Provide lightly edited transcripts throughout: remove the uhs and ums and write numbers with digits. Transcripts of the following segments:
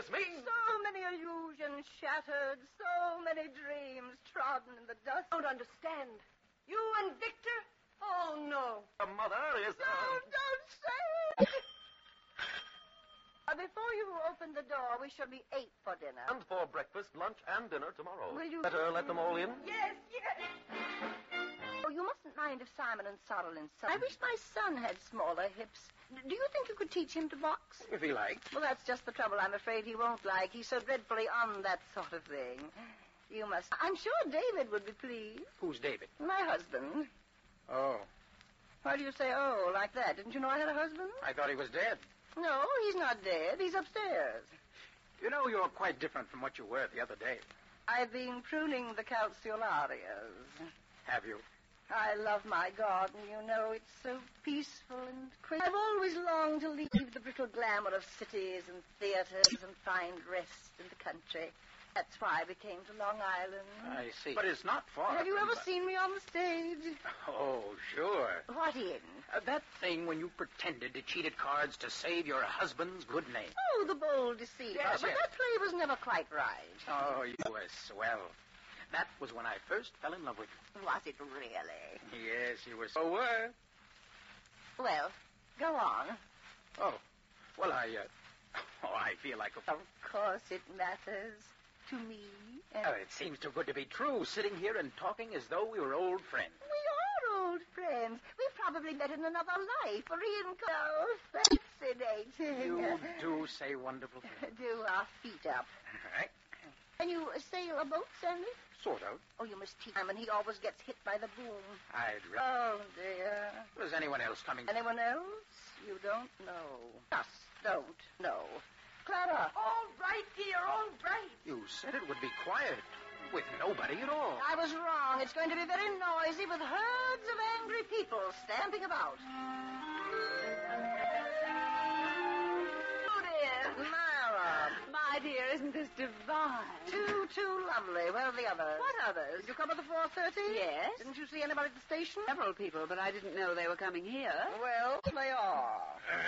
this mean? So many illusions shattered, so many dreams trodden in the dust. I don't understand. You and Victor? Oh, no. Your mother is... No, don't say it. Before you open the door, we shall be 8 for dinner. And for breakfast, lunch, and dinner tomorrow. Will you... Better let them all in? Yes. Oh, you mustn't mind if Simon and Sorrel inside. I wish my son had smaller hips. Do you think you could teach him to box? If he liked. Well, that's just the trouble. I'm afraid he won't like. He's so dreadfully on that sort of thing. You must... I'm sure David would be pleased. Who's David? My husband. Oh, Why do you say, oh, like that? Didn't you know I had a husband? I thought he was dead. No, he's not dead. He's upstairs. You know, you're quite different from what you were the other day. I've been pruning the calceolarias. Have you? I love my garden, you know. It's so peaceful and quiet. I've always longed to leave the brittle glamour of cities and theaters and find rest in the country. That's why I came to Long Island. I see. But it's not far. Have you from ever seen me on the stage? Oh, sure. What in? That thing when you pretended to cheat at cards to save your husband's good name. Oh, The Bold Deceiver. Yes, but yes. that play was never quite right. Oh, you were swell. That was when I first fell in love with you. Was it really? Yes, you were so were. Well, go on. Oh, well, I feel like a... Of course it matters to me. And Oh, it seems too good to be true, sitting here and talking as though we were old friends. we are old friends. We've probably met in another life. Fascinating. You do say wonderful things. Do our feet up. All right. Can you sail a boat, Sandy? Sort of. Oh, you must teach him, and he always gets hit by the boom. I'd Oh, dear. Was anyone else coming? Anyone else? You don't know. Just don't know. Clara. All right, dear, all right. You said it would be quiet, with nobody at all. I was wrong. It's going to be very noisy with herds of angry people stamping about. Oh, dear. Myra. My dear, isn't this divine? Too lovely. Where are the others? What others? Did you come at the 4:30? Yes. Didn't you see anybody at the station? Several people, but I didn't know they were coming here. Well, they are.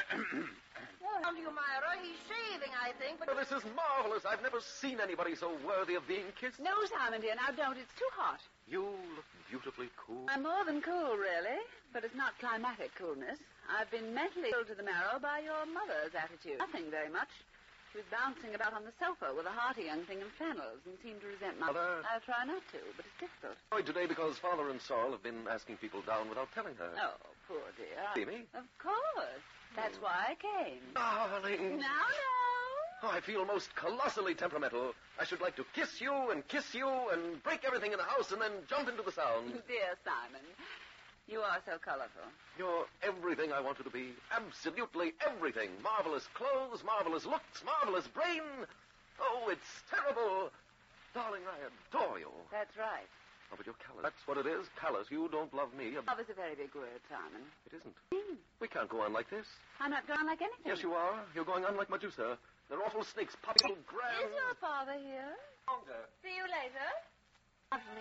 Come to you, Myra. He's shaving, I think, but... Oh, this is marvelous. I've never seen anybody so worthy of being kissed. No, Simon, dear, now don't. It's too hot. You look beautifully cool. I'm more than cool, really, but it's not climatic coolness. I've been mentally ill to the marrow by your mother's attitude. Nothing very much. She was bouncing about on the sofa with a hearty young thing in flannels and seemed to resent my... Mother? I'll try not to, but it's difficult. Annoyed today because Father and Saul have been asking people down without telling her. Oh, poor dear. See me? Of course. That's why I came. Darling. Now. Oh, I feel most colossally temperamental. I should like to kiss you and break everything in the house and then jump into the sound. Dear Simon, you are so colorful. You're everything I wanted to be. Absolutely everything. Marvelous clothes, marvelous looks, marvelous brain. Oh, it's terrible. Darling, I adore you. That's right. Oh, but you're callous. That's what it is. Callous. You don't love me. Love is a very big word, Simon. It isn't. We can't go on like this. I'm not going like anything. Yes, you are. You're going on like Medusa. They're awful snakes, popping grand. Is your father here? Longer. See you later. Love me.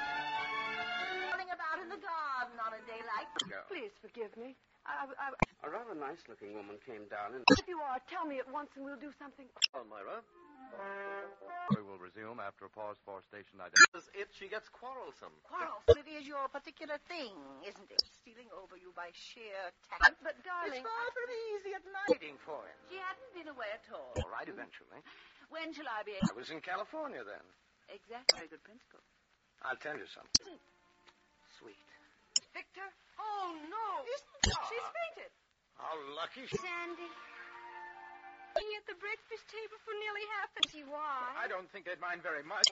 Running about in the garden on a day like... Go. Please forgive me. A rather nice-looking woman came down and... If you are, tell me at once and we'll do something. On, Myra. We will resume after a pause for station Is it she gets quarrelsome? Quarrelsome. It is your particular thing, isn't it? Stealing over you by sheer tact. But darling, It's far from easy at night. Waiting for him. she hadn't been away at all. All right, eventually. When shall I be I was in California then. Exactly. Very good principle. I'll tell you something. Sweet. Victor? Oh, no. She's fainted. How lucky. Sandy. Being at the breakfast table for nearly half an hour. I don't think they'd mind very much.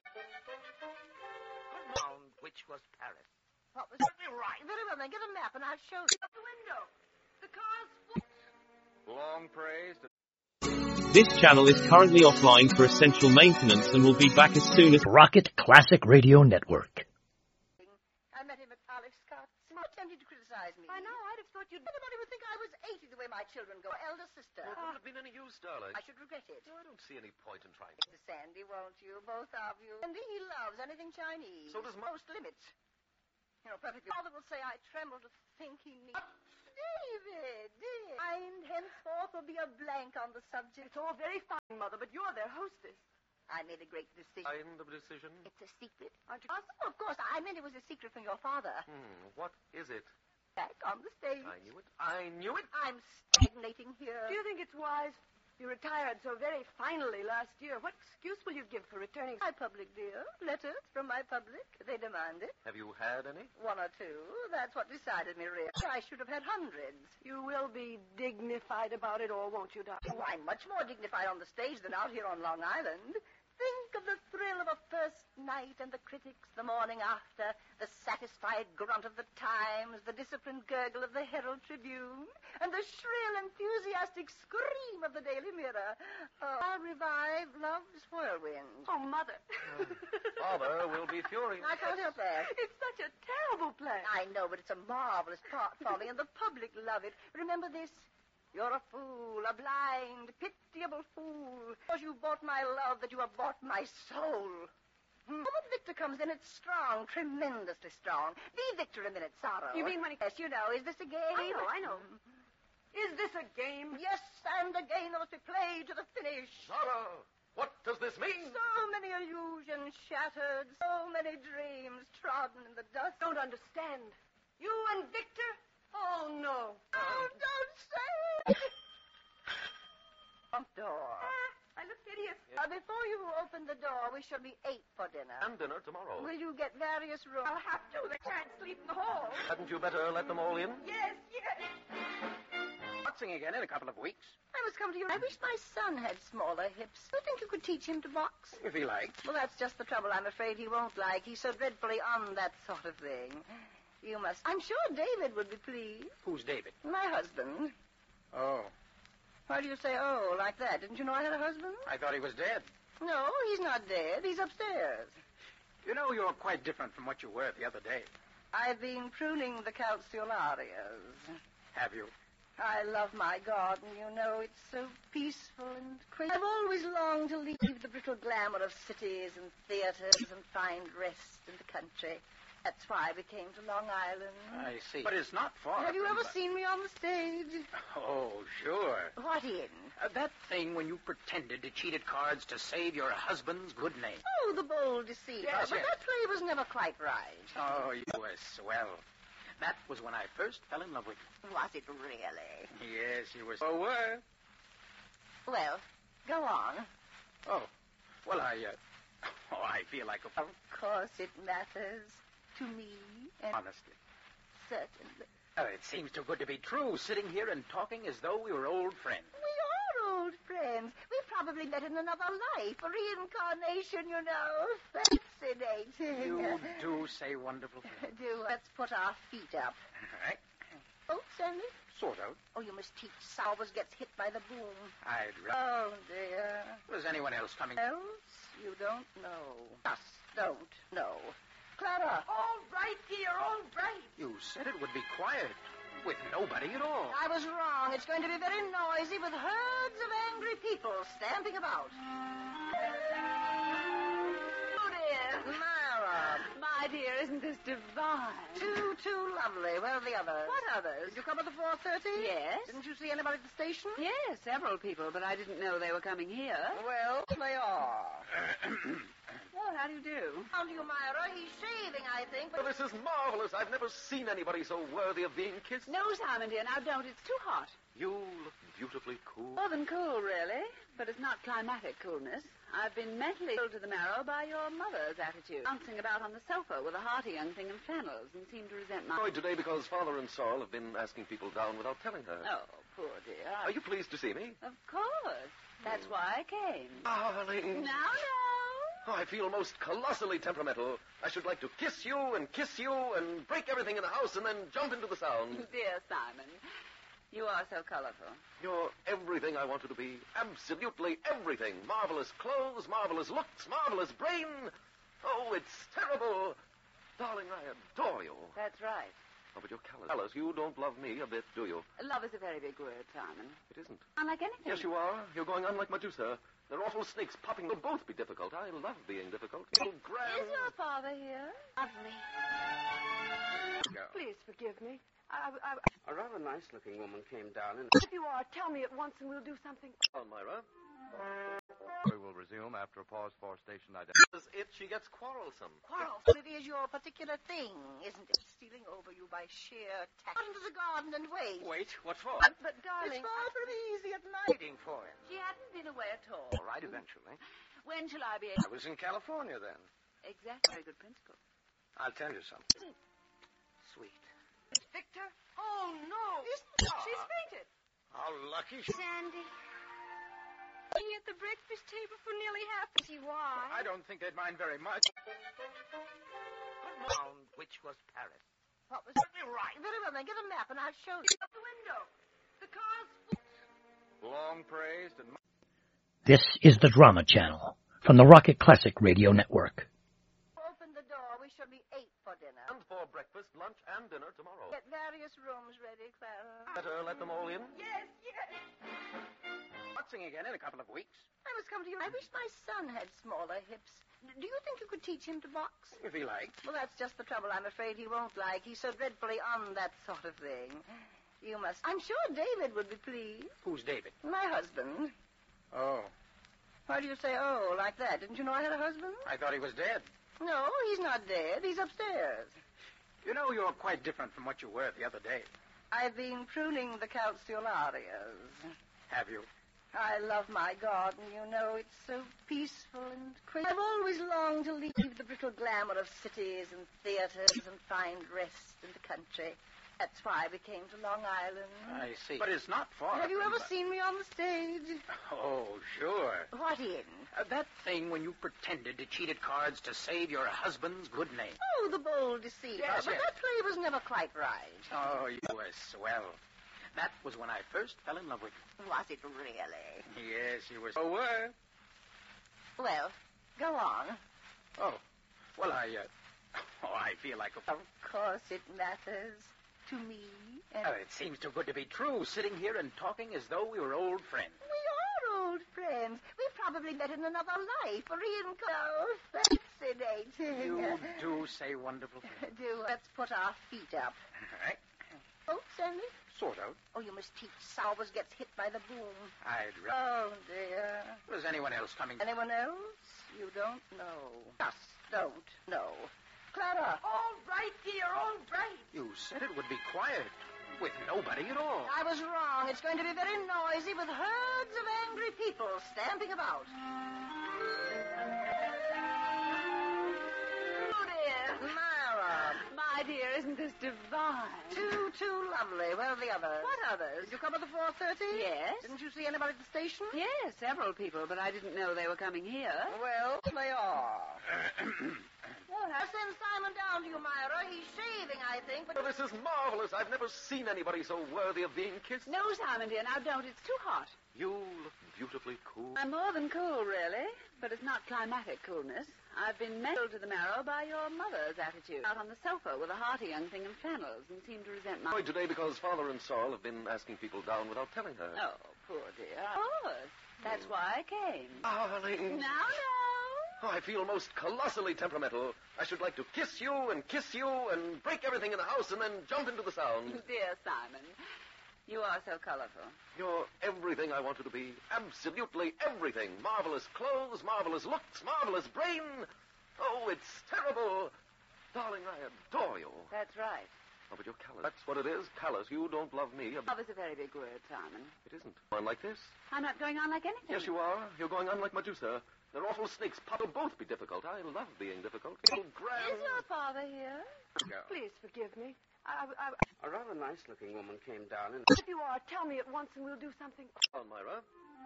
Found which was Paris. What was Be right. Very well, then get a map and I'll show you. Out the window. The car's full. Long praise to... This channel is currently offline for essential maintenance and will be back as soon as... Rocket Classic Radio Network. I met him at Olive Scott's. How tempted to criticize me. I know. I'd have thought you'd... Anybody would think I was 80 the way my children go. Elder sister. It wouldn't have been any use, darling. I should regret it. No, I don't see any point in trying. Mr. Sandy, won't you? Both of you. And he loves anything Chinese. So does most limits. You know, perfectly. Father will say I tremble to think he needs... David, dear. Mine henceforth will be a blank on the subject. It's all very fine, Mother, but you're their hostess. I made a great decision. Kind of decision? It's a secret. Aren't you? Oh, of course. I meant it was a secret from your father. What is it? Back on the stage. I knew it. I knew it. I'm stagnating here. Do you think it's wise? You retired so very finally last year. What excuse will you give for returning? My public, dear. Letters from my public. They demand it. Have you had any? One or two. That's what decided me, really. I should have had hundreds. You will be dignified about it all, won't you, darling? Oh, I'm much more dignified on the stage than out here on Long Island. Think of the thrill of a first night and the critics the morning after, the satisfied grunt of the Times, the disciplined gurgle of the Herald Tribune, and the shrill, enthusiastic scream of the Daily Mirror. Oh, I'll revive Love's Whirlwind. Oh, Mother. Father will be furious. I can't help that. It's such a terrible play. I know, but it's a marvelous part for me, and the public love it. Remember this. You're a fool, a blind, pitiable fool. Because you bought my love, that you have bought my soul. When Victor comes in, it's strong, tremendously strong. Be Victor a minute, Sorrow. You mean when he... Yes, you know. Is this a game? I know. Is this a game? Yes, and a game that must be played to the finish. Zara, what does this mean? So many illusions shattered, so many dreams trodden in the dust. Don't understand. You and Victor? Oh, no. Oh, don't say it. Front door. I look hideous. Before you open the door, we shall be 8 for dinner. And dinner tomorrow. Will you get various rooms? I'll have to. They can't sleep in the hall. Hadn't you better let them all in? Yes. Boxing again in a couple of weeks. I must come to you. I wish my son had smaller hips. Do you think you could teach him to box? If he liked. Well, that's just the trouble. I'm afraid he won't like. He's so dreadfully on that sort of thing. You must. I'm sure David would be pleased. Who's David? My husband. Oh, Why do you say, oh, like that? Didn't you know I had a husband? I thought he was dead. No, he's not dead. He's upstairs. You know, you're quite different from what you were the other day. I've been pruning the calceolarias. Have you? I love my garden, you know. It's so peaceful and quiet. I've always longed to leave the brittle glamour of cities and theaters and find rest in the country. That's why we came to Long Island. I see. But it's not far. Have you from ever seen me on the stage? Oh, sure. What in? That thing when you pretended to cheat at cards to save your husband's good name. Oh, the bold deceit. Yes, but yes. that play was never quite right. Oh, you were swell. That was when I first fell in love with Was it really? you. Yes, you were so were. Well, go on. Oh, well, I feel like a... Of course it matters to me. And Honestly. certainly. Oh, it seems too good to be true, sitting here and talking as though we were old friends. We are old friends. We probably met in another life, a reincarnation, you know. Fascinating. You do say wonderful things. Do. Let's put our feet up. All right. Oh, Sandy? Sort of. Oh, you must teach. Always gets hit by the boom. I'd Oh, dear. Was anyone else coming? Else? You don't know. Just don't know. Clara. All right, dear, all right. You said it would be quiet, with nobody at all. I was wrong. It's going to be very noisy with herds of angry people stamping about. Oh, dear. Myra. My dear, isn't this divine? Too lovely. Where are the others? What others? Did you come at the 4:30? Yes. Didn't you see anybody at the station? Yes, several people, but I didn't know they were coming here. Well, they are. Well, how do you do? How do you, Myra? He's shaving, I think. Oh, this is marvelous. I've never seen anybody so worthy of being kissed. No, Simon, dear, now don't. It's too hot. You look beautifully cool. More than cool, really. But it's not climatic coolness. I've been mentally chilled to the marrow by your mother's attitude. Bouncing about on the sofa with a hearty young thing in flannels and seemed to resent my... Annoyed today because Father and Sorrel have been asking people down without telling her. Oh, poor dear. Are you pleased to see me? Of course. That's why I came. Darling. Now. Oh, I feel most colossally temperamental. I should like to kiss you and break everything in the house and then jump into the sound. Dear Simon, you are so colorful. You're everything I wanted to be. Absolutely everything. Marvelous clothes, marvelous looks, marvelous brain. Oh, it's terrible. Darling, I adore you. That's right. Oh, but you're callous. You don't love me a bit, do you? Love is a very big word, Simon. It isn't. Unlike anything. Yes, you are. You're going on like Medusa. They're awful snakes popping. They'll both be difficult. I love being difficult. Little grand... Is your father here? Love me. Please forgive me. A rather nice-looking woman came down and... If you are, tell me at once and we'll do something. On, Myra. We will resume after a pause for station Is it she gets quarrelsome? Quarrelsome. It is your particular thing, isn't it? Stealing over you by sheer tact. Out into the garden and wait. Wait, what for? But darling, It's far from easy at night. Waiting for him. She hadn't been away at all. All right, eventually. When shall I be I able... was in California then. Exactly. Very good principle. I'll tell you something. Sweet. Victor? Oh, no. She's fainted. How lucky Sandy. Eating at the breakfast table for nearly half. See why? I don't think they'd mind very much. Found which was Paris. What was it? Right. Very well, then get a map and I'll show you. Out the window. The car's full. Long praised and... This is the Drama Channel from the Rocket Classic Radio Network. Open the door. We shall be 8 for dinner. And for breakfast, lunch, and dinner tomorrow. Get various rooms ready, Clara. Better let them all in. Yes, yes. Boxing again in a couple of weeks. I must come to you. I wish my son had smaller hips. Do you think you could teach him to box? If he liked. Well, that's just the trouble. I'm afraid he won't like. He's so dreadfully on that sort of thing. You must... I'm sure David would be pleased. Who's David? My husband. Oh, Why do you say, oh, like that? Didn't you know I had a husband? I thought he was dead. No, he's not dead. He's upstairs. You know, you're quite different from what you were the other day. I've been pruning the calceolarias. Have you? I love my garden, you know. It's so peaceful and quiet. I've always longed to leave the brittle glamour of cities and theaters and find rest in the country. That's why we came to Long Island. I see. But it's not far. Have you from ever seen me on the stage? Oh, sure. What in? That thing when you pretended to cheat at cards to save your husband's good name. Oh, the bold deceiver. Yes, but yes. that play was never quite right. Oh, you were swell. That was when I first fell in love with Was it really? you. Yes, you were. Oh, were. Well, go on. Oh, well, I feel like a... Of course it matters to me. And Oh, it seems too good to be true, sitting here and talking as though we were old friends. we are old friends. We probably met in another life. Fascinating. You do say wonderful things. Let's put our feet up. All right. Oh, Sandy? Sort of. Oh, you must teach. Always gets hit by the boom. I'd Oh, dear. Was anyone else coming? Anyone else? You don't know. Just don't know. Clara. All right, dear, all right. You said it would be quiet, with nobody at all. I was wrong. It's going to be very noisy with herds of angry people stamping about. Oh, dear. Myra. My dear, isn't this divine? Too lovely. Where are the others? What others? Did you come at the 4:30? Yes. Didn't you see anybody at the station? Yes, several people, but I didn't know they were coming here. Well, they are. Well, I'll send Simon down to you, Myra. He's shaving, I think, but... Oh, this is marvelous. I've never seen anybody so worthy of being kissed. No, Simon, dear, now don't. It's too hot. You look beautifully cool. I'm more than cool, really, but it's not climatic coolness. I've been mettled to the marrow by your mother's attitude. Out on the sofa with a hearty young thing in flannels and seemed to resent my... Annoyed today because Father and Saul have been asking people down without telling her. Oh, poor dear. Of course. That's why I came. Darling. Now. Oh, I feel most colossally temperamental. I should like to kiss you and break everything in the house and then jump into the sound. Dear Simon, you are so colorful. You're everything I wanted to be. Absolutely everything. Marvelous clothes, marvelous looks, marvelous brain. Oh, it's terrible. Darling, I adore you. That's right. Oh, but you're callous. That's what it is. Callous. You don't love me. Love is a very big word, Simon. It isn't. On like this? I'm not going on like anything. Yes, you are. You're going on like Medusa. They're awful snakes. Papa will both be difficult. I love being difficult. So grand. Is your father here? Please forgive me. A rather nice-looking woman came down and... If you are, tell me at once and we'll do something. On, Myra.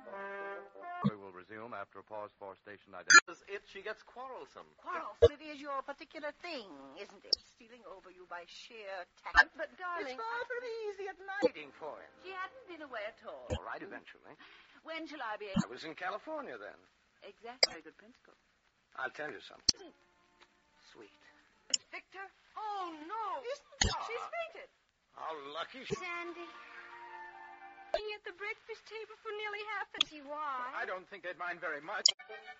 We will resume after a pause for station Is it she gets quarrelsome? Quarrelsome. It is your particular thing, isn't it? Stealing over you by sheer tact. But darling... It's far from easy at night. Waiting for him. She hadn't been away at all. All right, eventually. When shall I be I able... was in California then. Exactly. Very good principle. I'll tell you something. Sweet. Victor? Oh, no. She's fainted. How lucky Sandy. Eating at the breakfast table for nearly half. See why? I don't think they'd mind very much.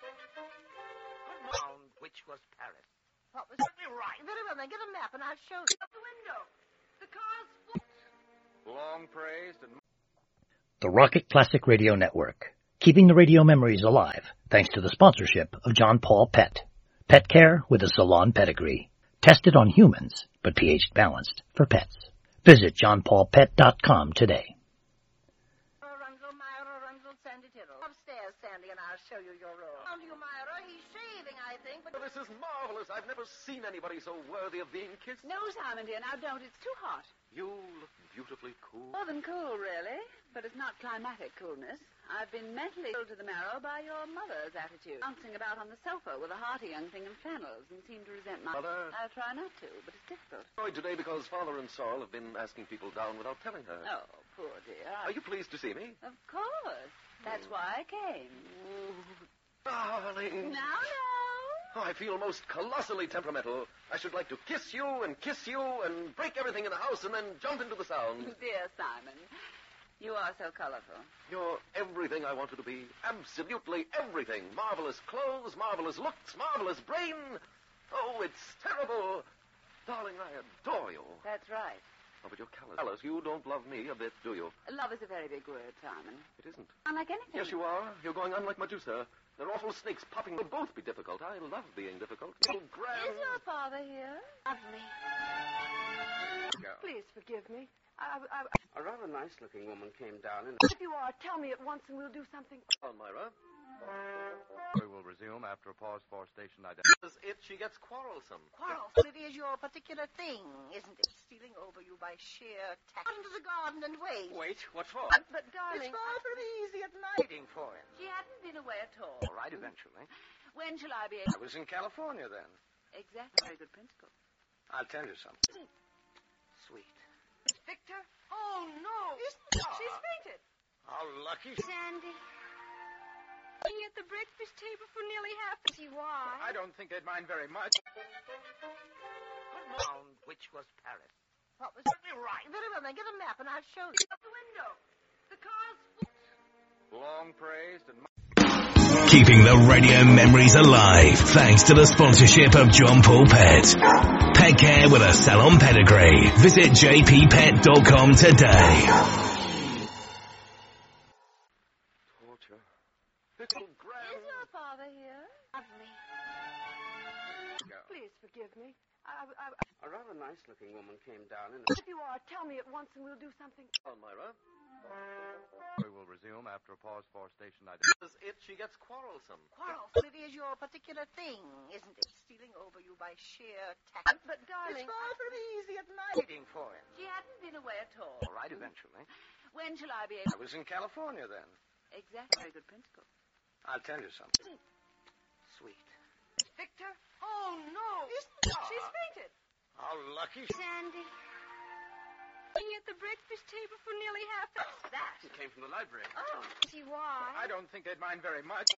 Found which was Paris. What was it? Right. Very well, then get a map and I'll show you. Out the window. The car's full. long praised and... The Rocket Classic Radio Network, keeping the radio memories alive thanks to the sponsorship of John Paul Pet. Pet care with a salon pedigree. Tested on humans, but pH balanced for pets. Visit johnpaulpet.com today. Upstairs, Sandy, and I'll show you your room. Come to you, Myra. He's shaving, I think, but... Oh, this is marvelous. I've never seen anybody so worthy of being kissed. No, Simon, dear, now don't. It's too hot. You look beautifully cool. More than cool, really. But it's not climatic coolness. I've been mentally ill to the marrow by your mother's attitude. Bouncing about on the sofa with a hearty young thing in flannels and seem to resent my... Mother? I'll try not to, but it's difficult. Annoyed today because Father and Saul have been asking people down without telling her. Oh, poor dear. Are you pleased to see me? Of course. That's why I came. Darling. Now. Oh, I feel most colossally temperamental. I should like to kiss you and break everything in the house and then jump into the sound. Dear Simon, you are so colorful. You're everything I wanted to be. Absolutely everything. Marvelous clothes, marvelous looks, marvelous brain. Oh, it's terrible. Darling, I adore you. That's right. Oh, but you're callous. Alice, you don't love me a bit, do you? Love is a very big word, Simon. It isn't. Unlike anything. Yes, you are. You're going unlike Medusa. They're awful snakes popping. They'll both be difficult. I love being difficult. So grand. Is your father here? Lovely. Please forgive me. A rather nice-looking woman came down and... If you are, tell me at once and we'll do something. On, Myra. We will resume after a pause for station identification. She gets quarrelsome. Quarrelsome. It is your particular thing, isn't it? Stealing over you by sheer tact. Out into the garden and wait. Wait, what for? But darling... It's far from easy at night. Waiting for him. She hadn't been away at all. All right, eventually. When shall I be I able... was in California then. Exactly. Very good principle. I'll tell you something. Sweet. Victor? Oh, no. She's fainted. How lucky. Sandy. Sitting at the breakfast table for nearly half... See why? I don't think they'd mind very much. Found which was Paris. What was it? Right. Very well, then get a map and I'll show you. Out the window. The car's... Long praised and... Keeping the radio memories alive thanks to the sponsorship of John Paul Pet. Pet care with a salon pedigree. Visit jppet.com today. Torture. Little grand. Is your father here? Lovely. Please forgive me. A rather nice-looking woman came down and... If you are, tell me at once and we'll do something. On, Myra. We will resume after a pause for station identification. She gets quarrelsome. Quarrelsome. It is your particular thing, isn't it? Stealing over you by sheer tact. But darling... It's far from easy at night. Waiting for him. She hadn't been away at all. All right, eventually. When shall I be able... I was in California then. Exactly. Very good principle. I'll tell you something. Sweet. Victor? Oh, no. She's fainted. How lucky. Sandy. Sitting at the breakfast table for nearly half... That. It came from the library. Oh, see why? I don't think they'd mind very much.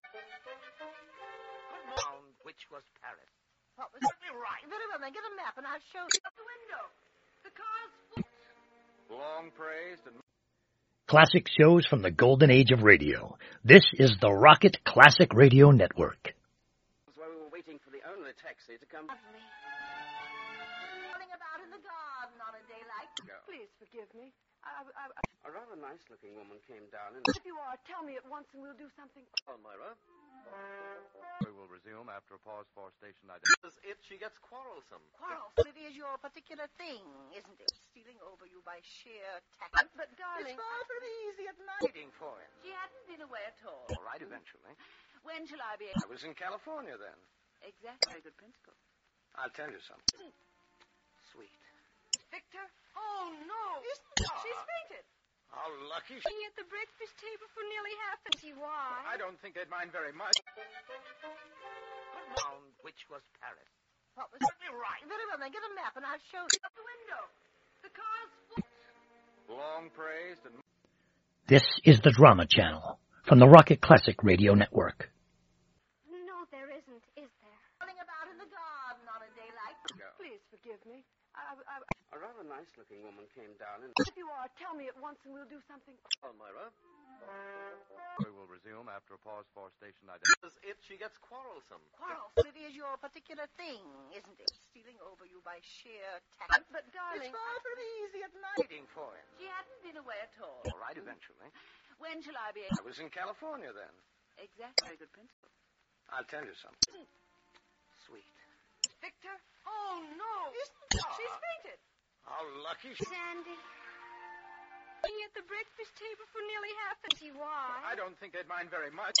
Found which was Paris. What was it? Right. Very well, then get a map and I'll show you. Out the window. The car's... Long praised and... Classic shows from the golden age of radio. This is the Rocket Classic Radio Network. While we were waiting for the only taxi to come... Lovely. Running about in the garden on a day like... Please forgive me. A rather nice-looking woman came down and... If you are, tell me at once and we'll do something. On, Myra. We will resume after a pause for station identification. She gets quarrelsome. Quarrelsome. It is your particular thing, isn't it? Stealing over you by sheer tact. But darling... It's far from easy at night. Waiting for him. She hadn't been away at all. All right, eventually. When shall I be I able... was in California then. Exactly. Very good principle. I'll tell you something. Sweet. Victor? Oh, no. She's fainted. How lucky. Sitting at the breakfast table for nearly half... See why? I don't think they'd mind very much. Found which was Paris. What was it? Right. Very well, then get a map and I'll show you. Out the window. The car's... Long praised and... This is the Drama Channel from the Rocket Classic Radio Network. No, there isn't, is there? Running about in the garden on a day like... Please forgive me. A rather nice-looking woman came down and... If you are, tell me at once and we'll do something. On, Myra. We will resume after a pause for station If she gets quarrelsome. Quarrelsome, it is your particular thing, isn't it? Stealing over you by sheer tact. But, darling... It's far from easy at night. Waiting for him. She hadn't been away at all. All right, eventually. When shall I be I was in California then. Exactly. Very good principle. I'll tell you something. Sweet. Victor? Oh, no. She's fainted. How lucky she... Sandy. Being at the breakfast table for nearly half an hour. Why? I don't think they'd mind very much.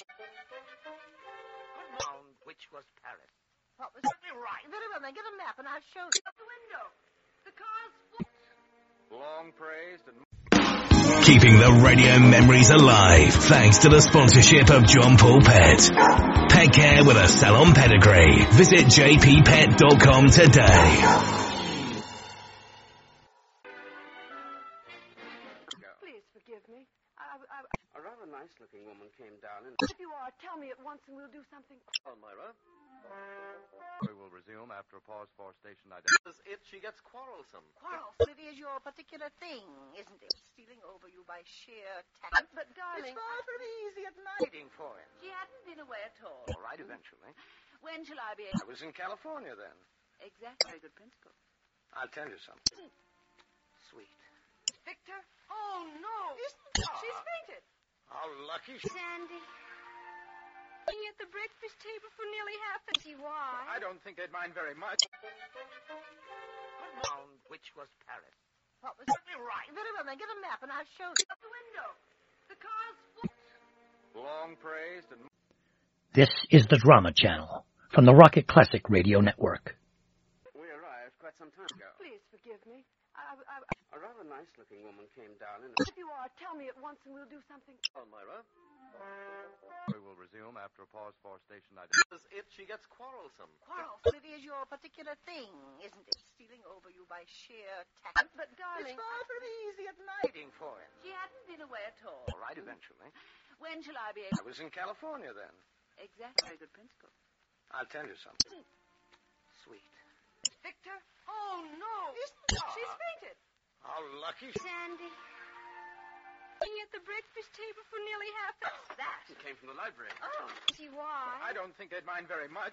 Found which was Paris. What was Right. Very well, then get a map and I'll show you. Out the window. The car's full. Long praised and... Keeping the radio memories alive thanks to the sponsorship of John Paul Pet. Pet care with a salon pedigree. Visit jppet.com today. Please forgive me. A rather nice-looking woman came down and... If you are, tell me at once and we'll do something. On, Myra. We will resume after a pause for station If she gets quarrelsome. Quarrelsome, it is your particular thing, isn't it? Stealing over you by sheer tact. But, darling... It's far from easy at night. Waiting for him. She hadn't been away at all. All right, eventually. When shall I be I was in California then. Exactly. Very good principle. I'll tell you something. Sweet. Victor? Oh, no. She's fainted. How lucky she... Sandy. Being at the breakfast table for nearly half an hour. Why? I don't think they'd mind very much. Found which was Paris. What was Right. Very well, then get a map and I'll show you. Out the window. The car's full. Long praised and... This is the Drama Channel from the Rocket Classic Radio Network. We arrived quite some time ago. Please forgive me. A rather nice-looking woman came down and... If you are, tell me at once and we'll do something. On, Myra. We will resume after a pause for station If she gets quarrelsome. Quarrelsome, it is your particular thing, isn't it? Stealing over you by sheer tact. But, darling... It's far from easy at night. Waiting for him. She hadn't been away at all. All right, eventually. When shall I be I was in California then. Exactly. Very good principle. I'll tell you something. Sweet. Victor? Oh, no. She's fainted. How lucky she... Sandy. Being at the breakfast table for nearly half an hour. That. It came from the library. Oh, see why? I don't think they'd mind very much.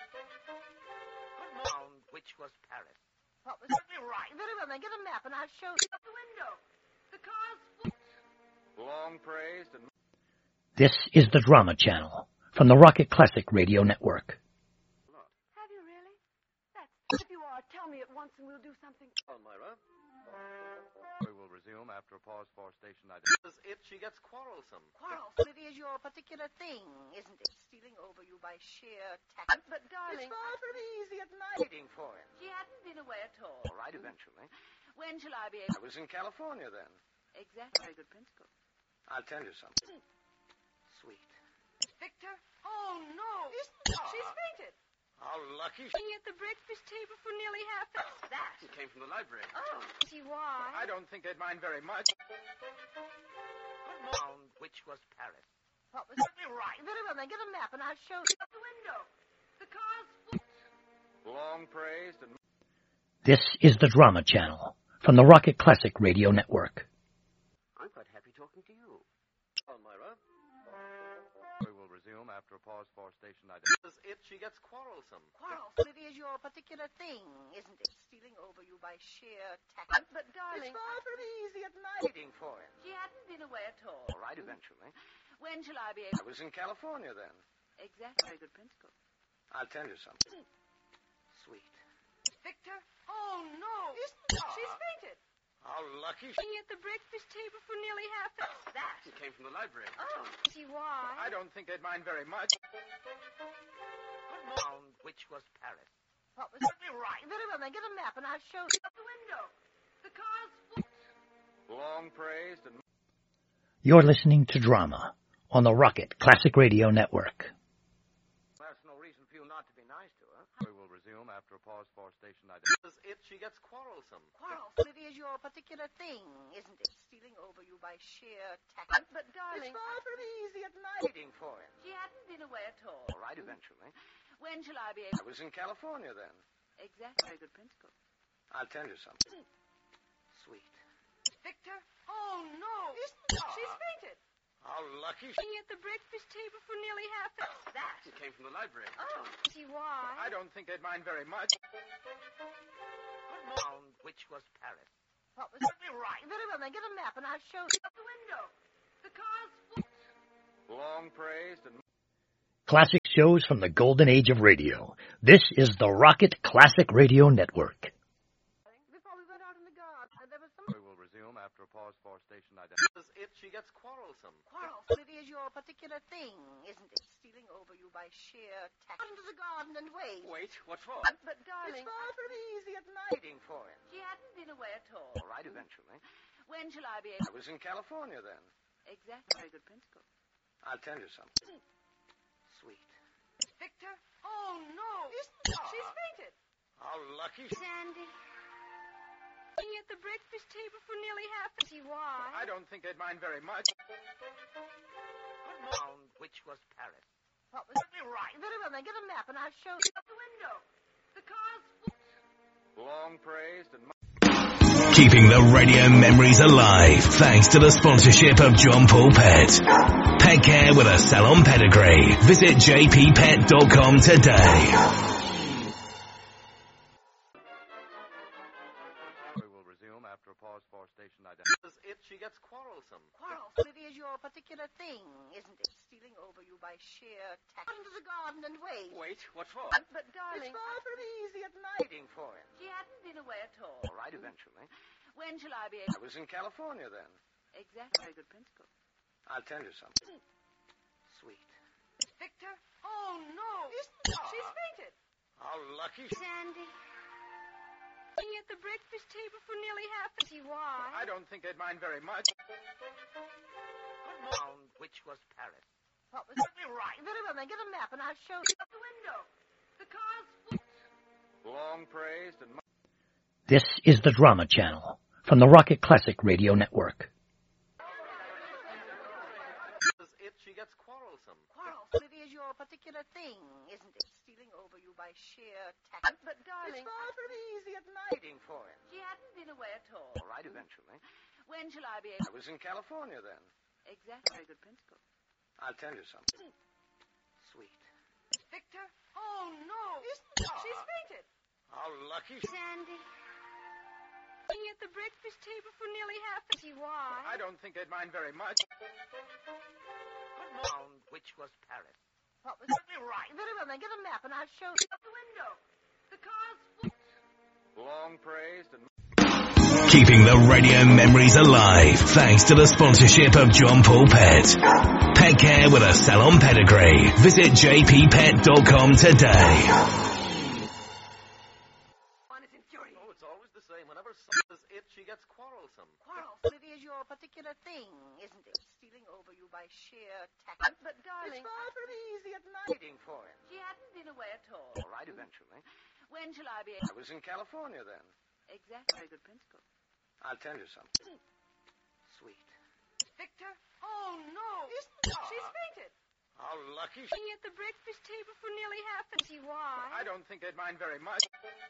Found which was Paris. What was Right. Very well, then get a map and I'll show you. Out the window. The car's full. Long praised and... This is the Drama Channel from the Rocket Classic Radio Network. Have you really? If you are, tell me at once and we'll do something. On, Myra. We will resume after a pause for station If she gets quarrelsome. Quarrelsome, it is your particular thing, isn't it? Stealing over you by sheer tact. But, darling... It's far from easy at night. Waiting for him. She hadn't been away at all. All right, eventually. When shall I be I was in California then. Exactly. Very good principle. I'll tell you something. Sweet. Victor? Oh, no. She's fainted. How lucky she... Being at the breakfast table for nearly half an hour. That. It came from the library. Oh, see why? I don't think they'd mind very much. Found which was Paris. What was Right. Very well, then get a map and I'll show you. Out the window. The car's full. Long praised and... This is the Drama Channel from the Rocket Classic Radio Network. I'm quite happy talking to you. On, Myra. We will resume after a pause for station If she gets quarrelsome. Quarrelsome, it is your particular thing, isn't it? Stealing over you by sheer tact. But, darling... It's far from easy at night. Waiting for him. She hadn't been away at all. All right, eventually. When shall I be I was in California then. Exactly. Very good principle. I'll tell you something. Sweet. Victor? Oh, no. She's fainted. How lucky she... Being at the breakfast table for nearly half an hour. That. It came from the library. Oh, see why? I don't think they'd mind very much. Found which was Paris. What was Right. Very well, then get a map and I'll show you. Out the window. The car's full. Long praised and... You're listening to Drama on the Rocket Classic Radio Network. That's no reason for you not to be nice to her. We will resume after a pause for station If she gets quarrelsome. Quarrelsome, it is your particular thing, isn't it? Stealing over you by sheer tact. But, darling... It's far from easy at night. Waiting for him. She hadn't been away at all. All right, eventually. When shall I be I was in California then. Exactly. Very good principle. I'll tell you something. Sweet. Victor? Oh, no. She's fainted. How lucky. At the breakfast table for nearly half an hour. That? It came from the library. Oh, see why? I don't think they'd mind very much. Found which was Paris. What was Let me right. Very well, then get a map and I'll show you. Out the window. The car's full. Long praised and Classic shows from the golden age of radio. This is the Rocket Classic Radio Network. Before we went out in the garden, there was some... we will resume after a pause for station identification. If she gets quarrelsome. Quarrelsome. It is your particular thing, isn't it? Stealing over you by sheer tact. Out into the garden and wait. Wait, what for? But, darling, It's far from easy at night. Waiting for him. She hadn't been away at all. All right, eventually. When shall I be I able... was in California then. Exactly. Very good principle. I'll tell you something. Sweet. Victor? Oh, no. She's fainted. How lucky. Sandy. At the breakfast table for nearly half an hour. See why? I don't think they'd mind very much. Found which was Paris. What was Let me right. Very well, then get a map and I'll show you. Out the window. The car's full. Long praised and Keeping the radio memories alive thanks to the sponsorship of John Paul Pet. Pet care with a salon pedigree. Visit jppet.com today. we will resume after a pause for station identification. If she gets quarrelsome. Quarrelsome. It is your particular thing, isn't it? Stealing over you by sheer tact. Out into the garden and wait. Wait, what for? But, darling, It's far from easy at night. Waiting for him. She hadn't been away at all. All right, eventually. When shall I be I able... was in California then. Exactly. Very good principle. I'll tell you something. Sweet. Victor? Oh, no. She's fainted. How lucky. Sandy. At the breakfast table for nearly half an hour. See why? I don't think they'd mind very much. Found which was Paris. What was Let me right. Very well, then get a map and I'll show you. Out the window. The car's full. Long praised and This is the Drama Channel from the Rocket Classic Radio Network. If she gets quarrelsome. Quarrelsome. It is your particular thing, isn't it? Stealing over you by sheer tact. But, darling, It's far from easy at night. Waiting for him. She hadn't been away at all. All right, eventually. When shall I be I able... was in California then. Exactly. Very good principle. I'll tell you something. Sweet. Victor? Oh, no. She's fainted. How lucky. Sandy. At the breakfast table for nearly half an hour. See why? I don't think they'd mind very much. Found which was Paris. What was Let me right. Very well, then get a map and I'll show you. Out the window. The car's full. long praised and Keeping the radio memories alive thanks to the sponsorship of John Paul Pet. Pet care with a salon pedigree. Visit jppet.com today. One is infuriated. Oh, it's always the same. Whenever if she gets quarrelsome. Quarrelsome. It is your particular thing, isn't it? Stealing over you by sheer tact. But, darling, It's far from easy at night. Waiting for him. She hadn't been away at all. All right, eventually. When shall I be I able... was in California then. Exactly. Very good principle. I'll tell you something. Sweet. Victor? Oh, no. She's fainted. How lucky. At the breakfast table for nearly half an hour. See why? I don't think they'd mind very much.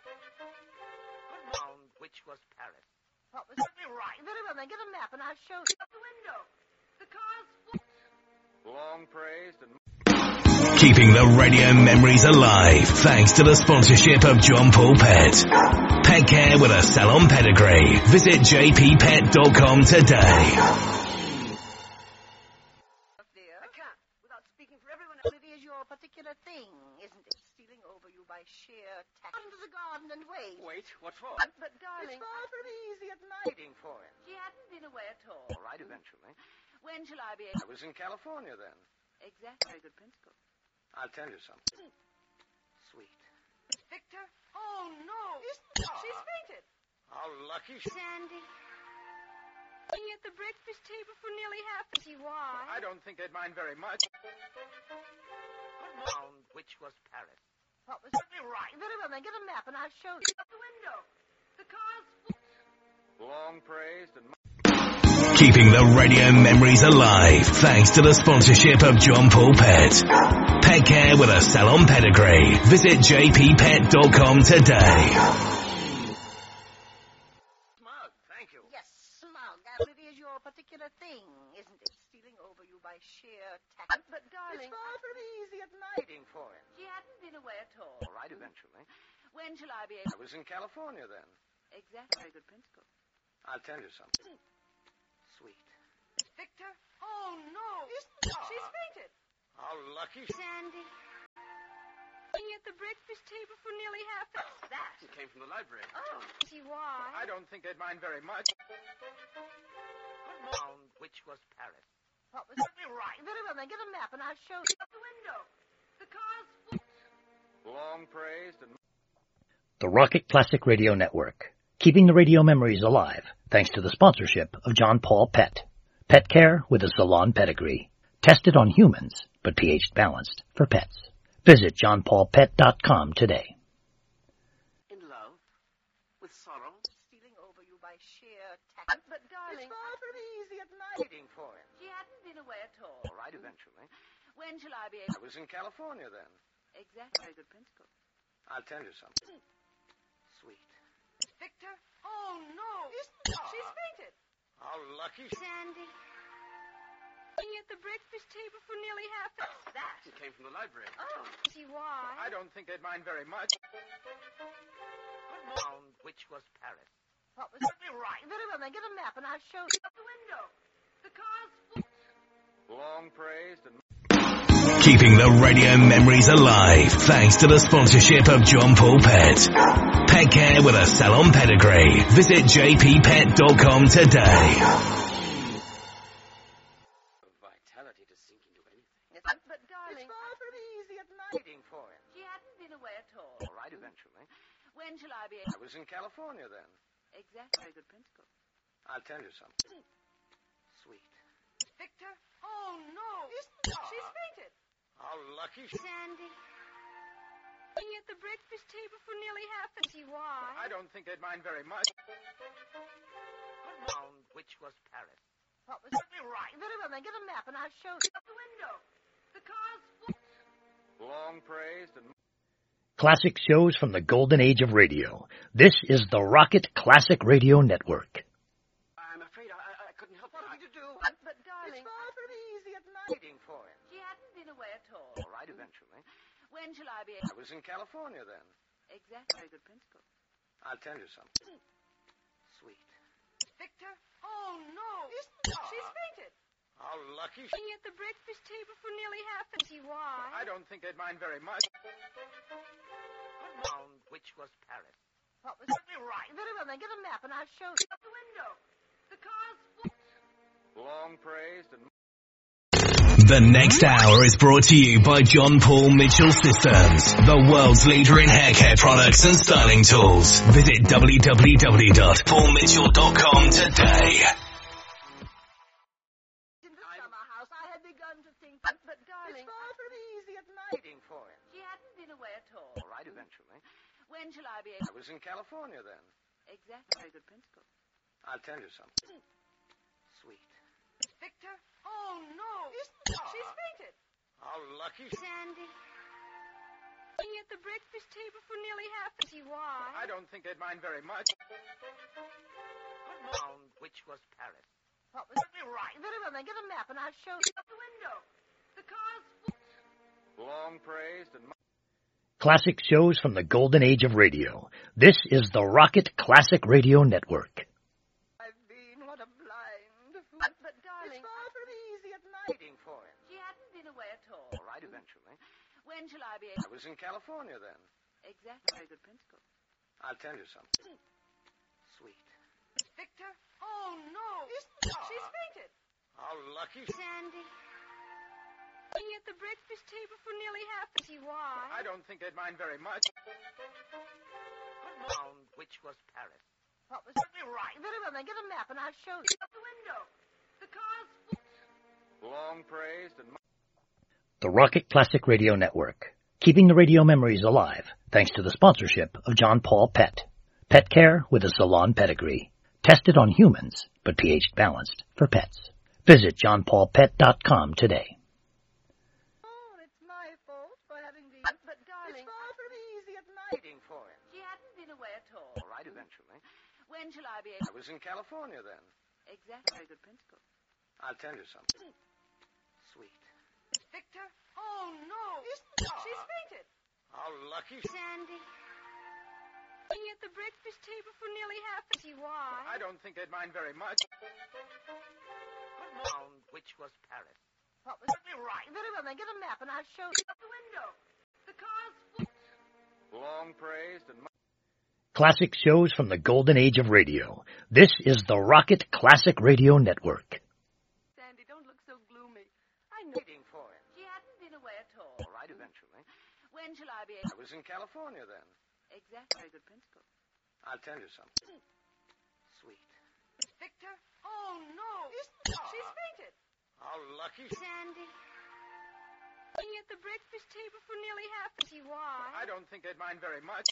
Found which was Paris. What was Let me right. Very well, then get a map and I'll show you. Out the window. The car's full. long praised and Keeping the radio memories alive thanks to the sponsorship of John Paul Pet. Pet care with a salon pedigree. Visit jppet.com today. Dear. I can't. Without speaking for everyone else. It is your particular thing, isn't it? Stealing over you by sheer tact. Out into the garden and wait. Wait, what for? But, darling, It's far from easy at night. Waiting for him. She hadn't been away at all. All right, eventually. When shall I be I able... was in California then. Exactly. Very good principle. I'll tell you something. Sweet. Victor? Oh, no. She's fainted. How lucky. Sandy. At the breakfast table for nearly half an hour. See why? I don't think they'd mind very much. Found which was Paris. What was Let me right. Very well, then get a map and I'll show you. Out the window. The car's full. long praised and Keeping the radio memories alive thanks to the sponsorship of John Paul Pet. Pet care with a salon pedigree. Visit jppet.com today. Smug, thank you. been away at all. All right, eventually. When shall I be able... I was in California then. Exactly. Very good principle. I'll tell you something. Sweet. Victor? Oh, no. She's fainted. How lucky. Sandy. At the breakfast table for nearly half an hour. That? It came from the library. Oh, see why? I don't think they'd mind very much. Found which was Paris. What was You're right. Very well, then get a map and I'll show you. Out the window. The car's full. Long praised and... The Rocket Classic Radio Network. Keeping the radio memories alive thanks to the sponsorship of John Paul Pet. Pet care with a salon pedigree. Tested on humans, but pH balanced for pets. Visit johnpaulpet.com today. In love? With sorrow? Stealing over you by sheer tact. But, darling... It's far from easy at night. Waiting for him. She hadn't been away at all. All right, eventually. When shall I be I able... was in California then. Exactly. Very good principle. I'll tell you something. Sweet. Victor? Oh, no. She's fainted. How lucky. Sandy. At the breakfast table for nearly half an hour. That? It came from the library. Oh, see why? I don't think they'd mind very much. Found which was Paris. What was You're right. Very well, then get a map and I'll show you. Out the window. The car's full. Long praised and... Keeping the radio memories alive thanks to the sponsorship of John Paul Pet. Pet care with a salon pedigree. Visit jppet.com today. Vitality to sink into anything. But, darling... It's far from easy at night. Waiting for him. She hadn't been away at all. All right, eventually. When shall I be able... I was in California then. Exactly. Very good principle. I'll tell you something. Sweet. Victor? Oh, no. She's fainted. How lucky. Sandy. At the breakfast table for nearly half an hour. See why? I don't think they'd mind very much. Found which was Paris. What was You're right. Very well, then get a map and I'll show you. Out the window. The car's full. Long praised and... Classic shows from the golden age of radio. This is the Rocket Classic Radio Network. I'm afraid I couldn't help it. What did you do? But, darling... It's far from easy at night. Waiting for him. She hadn't been away at all. All right, eventually. When shall I be able... I was in California then. Exactly. Very good principle. I'll tell you something. Sweet. Victor? Oh, no. She's fainted. How lucky. At the breakfast table for nearly half an hour. See why? I don't think they'd mind very much. Found which was Paris. What was You're right. Very well, then get a map and I'll show you. Out the window. The car's full. Long praised and... The next hour is brought to you by John Paul Mitchell Systems, the world's leader in hair care products and styling tools. Visit www.paulmitchell.com today. In the summer house, I had begun to think. But, It's darling... far from easy at night. Waiting for him. She hadn't been away at all. All right, eventually. When shall I be I able... was in California then. Exactly. Very good principle. I'll tell you something. Sweet. Victor? Oh, no. She's fainted. How lucky. Sandy. At the breakfast table for nearly half an hour. See why? I don't think they'd mind very much. Found which was Paris. What was You're right. Very well, then get a map and I'll show you. Out the window. The car's full. Long praised and... Classic shows from the golden age of radio. This is the Rocket Classic Radio Network. I've been what a blind fool. But, darling... It's far from easy at night. Waiting for him. She hadn't been away at all. All right, eventually. When shall I be able... I was in California then. Exactly. Very good principle. I'll tell you something. Sweet. Victor? Oh, no. She's fainted. How lucky. Sandy. At the breakfast table for nearly half an hour. See why? I don't think they'd mind very much. Found which was Paris. What was You're right. Very well, then get a map and I'll show you. Out the window. The car's full. Long praised and... The Rocket Classic Radio Network. Keeping the radio memories alive thanks to the sponsorship of John Paul Pet. Pet care with a salon pedigree. Tested on humans, but pH balanced for pets. Visit johnpaulpet.com today. Oh, it's my fault for having been. But, darling... It's far from easy at night. Waiting for him. She hadn't been away at all. All right, eventually. When shall I be I able... was in California then. Exactly. Very good principle. I'll tell you something. Sweet. Victor? Oh, no. She's fainted. How lucky. Sandy. Sitting at the breakfast table for nearly half an hour. Why? I don't think they'd mind very much. Found which was Paris. What was right? Very well, then get a map and I'll show you. The window. The car's full. Long praised and... Classic shows from the golden age of radio. This is the Rocket Classic Radio Network. Sandy, don't look so gloomy. I know. Waiting for him. She hadn't been away at all. All right, eventually. When shall I be I able... was in California then. Exactly. Very good principle. I'll tell you something. Sweet. Victor? Oh, no. She's fainted. How lucky. Sandy. Sitting at the breakfast table for nearly half an hour. Why? I don't think they'd mind very much.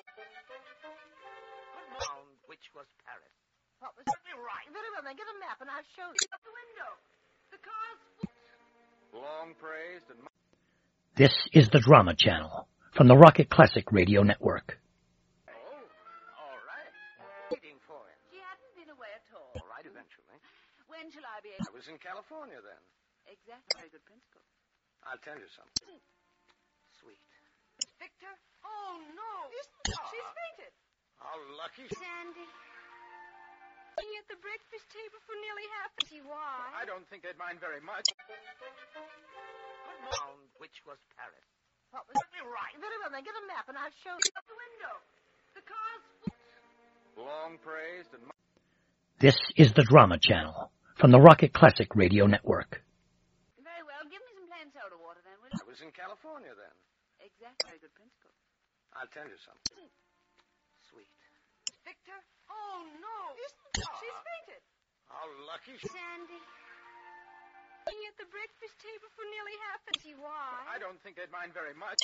Found which was Paris. What was right? Very well, then get a map and I'll show you. The window. The car's full. Long praised and... This is the Drama Channel from the Rocket Classic Radio Network. Oh, all right. Waiting for him. She hadn't been away at all. All right, eventually. When shall I be I able... was in California then. Exactly. Very good principle. I'll tell you something. Sweet. Victor? Oh, no. She's fainted. How lucky. Sandy. Sitting at the breakfast table for nearly half an hour. Why? I don't think they'd mind very much. Found which was Paris. What was right? Very well, then get a map and I'll show you. The window. The car's full. Long praised and... This is the Drama Channel from the Rocket Classic Radio Network. Very well. Give me some plain soda water then, will you? I was in California then. Exactly. Very good principle. I'll tell you something. Sweet. Victor? Oh, no. She's fainted. How lucky. Sandy. Sitting at the breakfast table for nearly half an hour. Why? I don't think they'd mind very much.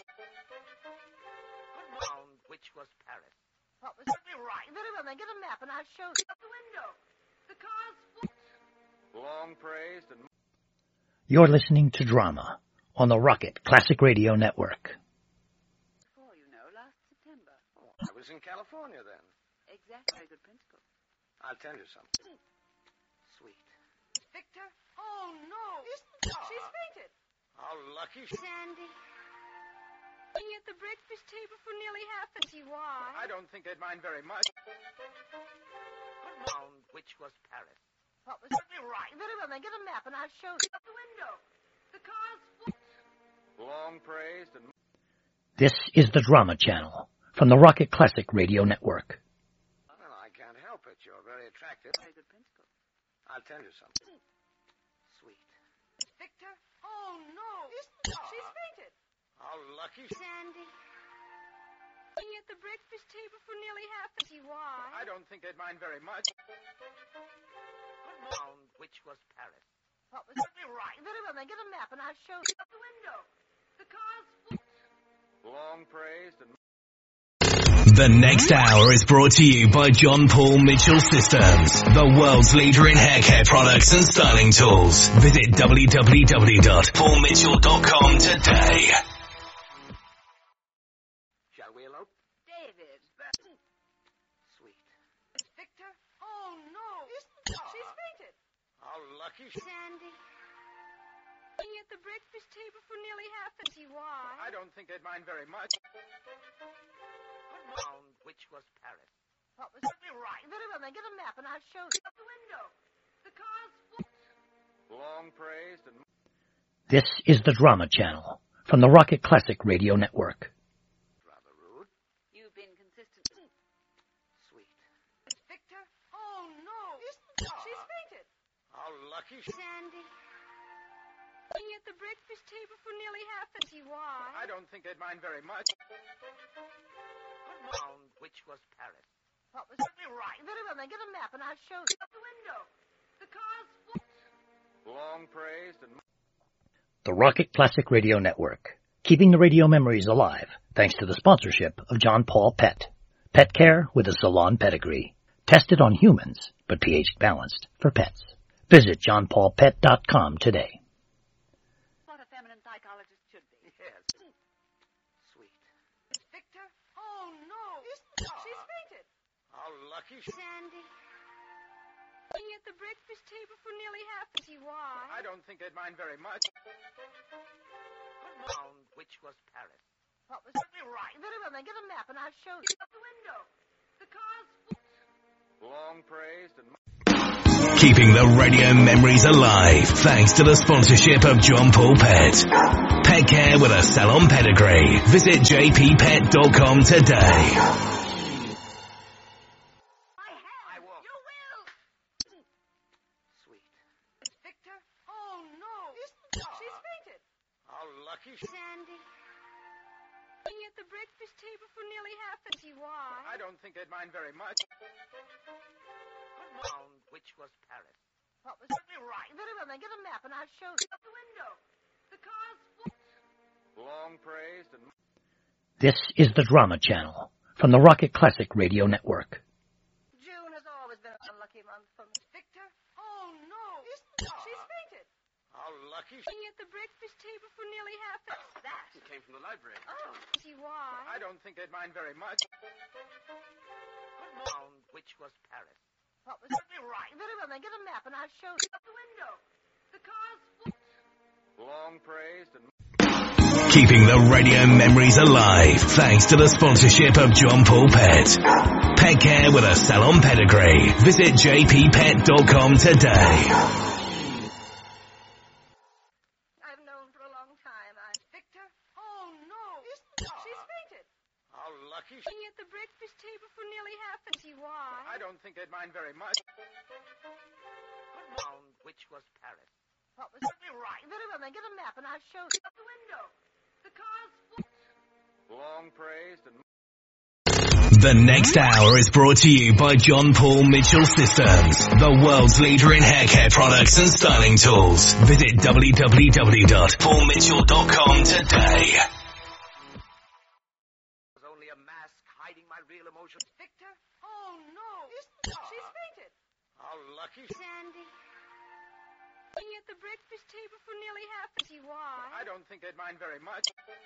Found which was Paris. What was right? Very well, then get a map and I'll show you. The window. The car's full. Long praised and... You're listening to Drama on the Rocket Classic Radio Network. Before, you know, last September. Oh, I was in California then. Exactly. Very good principle. I'll tell you something. Sweet. Victor? Oh, no. She's fainted. How lucky. Sandy. Sitting at the breakfast table for nearly half an hour. Why? I don't think they'd mind very much. Found which was Paris. What was right? Very well, then get a map and I'll show you. The window. The car's full. Long praised and... This is the Drama Channel from the Rocket Classic Radio Network. Well, I can't help it. You're very attractive. Very good principle. I'll tell you something. Sweet. Victor? Oh, no. She's fainted. How lucky. Sandy. Sitting at the breakfast table for nearly half an hour. Why? I don't think they'd mind very much. Found which was Paris. What was right? Very well, then get a map and I'll show you. The window. The car's full. Long praised and... The next hour is brought to you by John Paul Mitchell Systems, the world's leader in hair care products and styling tools. Visit www.paulmitchell.com today. Shall we elope? David. Sweet. Victor? Oh, no. She's fainted. How lucky. Sandy. Sitting at the breakfast table for nearly half an hour. Why? I don't think they'd mind very much. Found which was Paris. What was right? Very well, then get a map and I'll show you. The window. The car's full. Long praised and... This is the Drama Channel from the Rocket Classic Radio Network. Rather rude. You've been consistent. Sweet. Victor? Oh, no. She's fainted. How lucky. Sandy. Sitting at the breakfast table for nearly half an hour. Why? I don't think they'd mind very much. Found which was Paris. What was right? Very well, then get a map and I'll show you. The window. The car's full. Long praised and... The Rocket Classic Radio Network, keeping the radio memories alive thanks to the sponsorship of John Paul Pet. Pet care with a salon pedigree. Tested on humans, but pH balanced for pets. Visit johnpaulpet.com today. What a feminine psychologist should be. Yes. Sweet. Victor? Oh, no. She's fainted. How lucky. Sandy. Sitting at the breakfast table for nearly half an hour. Why? I don't think they'd mind very much. Found which was Paris. What was right? Very well, woman, get a map and I'll show you. Out the window. The car's Long praised and... Keeping the radio memories alive thanks to the sponsorship of John Paul Pet. Pet care with a salon pedigree. Visit jppet.com today. I will. You will. Sweet. Victor? Oh, no. She's fainted. How lucky Sandy. Being at the breakfast table for nearly half an hour. Why? I don't think they'd mind very much. Found which was Paris. What was it? Right. Very well, then get a map and I'll show you. Out the window. The car's Long praised and... This is the Drama Channel from the Rocket Classic Radio Network. June has always been an unlucky month for me. Victor? Oh, no. She's fainted. How lucky Being at the breakfast table for nearly half an hour. That came from the library. Oh, see why? I don't think they'd mind very much. Found which was Paris. What was it? Right. Very well, then get a map and I'll show you. Out the window. The car's Long praised and... Keeping the radio memories alive thanks to the sponsorship of John Paul Pet. Pet care with a salon pedigree. Visit jppet.com today. I've known for a long time. Victor? Oh, no. She's fainted. How lucky Being at the breakfast table for nearly half an hour. Why? I don't think they'd mind very much. Found which was Paris. What was it? Right. Very well, then get a map and I'll show you. Out the window. The car's Long praised and... The next hour is brought to you by John Paul Mitchell Systems, the world's leader in hair care products and styling tools. Visit www.paulmitchell.com today. was only a mask hiding my real emotions. Victor? Oh, no. She's fainted. How lucky Sandy. Being at the breakfast table for nearly half an hour. Why? I don't think they'd mind very much.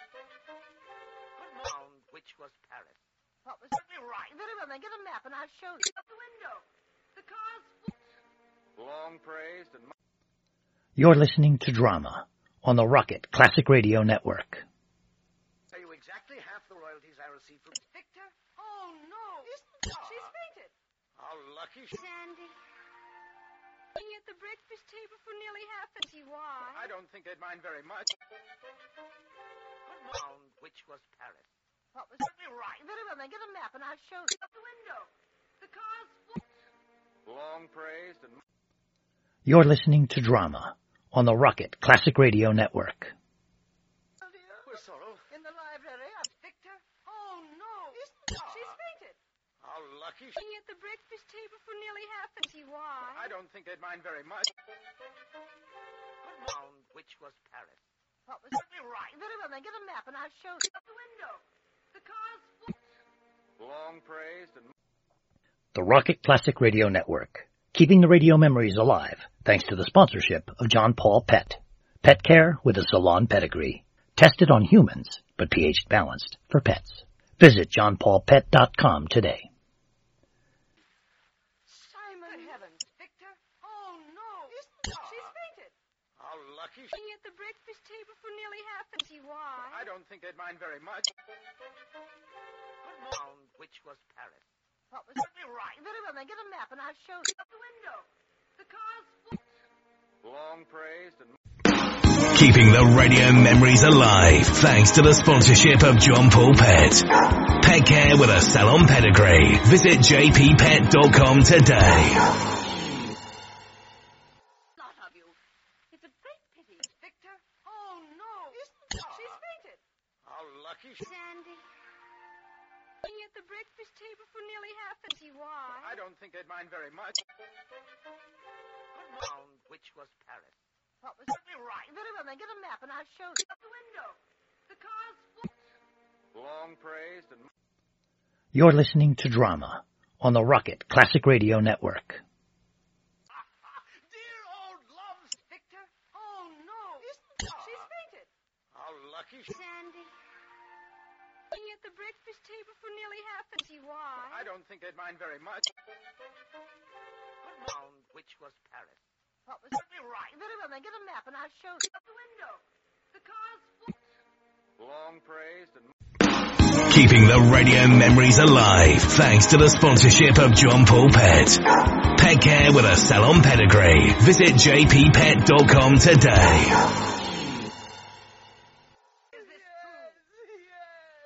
Found which was Paris. What was it? Right. Very well, then get a map and I'll show you. Out the window. The car's Long praised and... You're listening to Drama on the Rocket Classic Radio Network. Pay you exactly half the royalties I received from... Victor? Oh, no. She's fainted. How lucky Sandy. Being at the breakfast table for nearly half an hour. Why? I don't think they'd mind very much. Found which was Paris. What was it? Right. Very well, then get a map and I'll show you. Out the window. The car's Long praised and... You're listening to Drama on the Rocket Classic Radio Network. Oh, dear. With sorrow. In the library. Victor? Oh, no. She's fainted. How lucky Being at the breakfast table for nearly half an hour. Why? I don't think they'd mind very much. Found which was Paris. What was it? Right. Very well, then get a map and I'll show you. Out the window. The car's Long praised and... The Rocket Classic Radio Network, keeping the radio memories alive thanks to the sponsorship of John Paul Pet. Pet care with a salon pedigree. Tested on humans, but pH balanced for pets. Visit johnpaulpet.com today. Simon. Good heavens. Victor? Oh, no. She's fainted. How lucky Being at the breakfast table for nearly half an hour. Why? I don't think they'd mind very much. Found which was Paris. What was it? Right. Very well, then get a map and I'll show you. Out the window. The car's Long praised and... Keeping the radio memories alive thanks to the sponsorship of John Paul Pet. Pet care with a salon pedigree. Visit jppet.com today. lot of you. It's a great pity. Victor? Oh, no. She's fainted. How lucky Sandy. Being at the breakfast table for nearly half an hour. Why? I don't think they'd mind very much. Found which was Paris. What was it? Right. Very well, then get a map and I'll show you. Out the window. The car's Long praised and... You're listening to Drama on the Rocket Classic Radio Network. Dear old loves! Victor? Oh, no. She's fainted. How lucky Sandy. Being at the breakfast table for nearly half an hour. Why? I don't think they'd mind very much. Found which was Paris. What was it? Right. Very well, then get a map and I'll show you. Out the window. The car's Long praised and... Keeping the radio memories alive thanks to the sponsorship of John Paul Pet. Pet care with a salon pedigree. Visit jppet.com today.